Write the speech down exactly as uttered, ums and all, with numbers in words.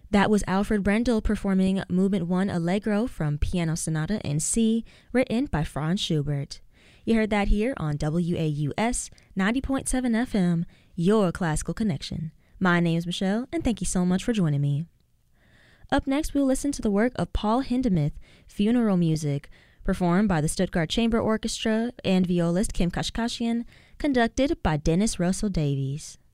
That was Alfred Brendel performing Movement one Allegro from Piano Sonata in C, written by Franz Schubert. You heard that here on W A U S ninety point seven F M, your classical connection. My name is Michelle, and thank you so much for joining me. Up next, we'll listen to the work of Paul Hindemith, Funeral Music, performed by the Stuttgart Chamber Orchestra and violist Kim Kashkashian, conducted by Dennis Russell Davies.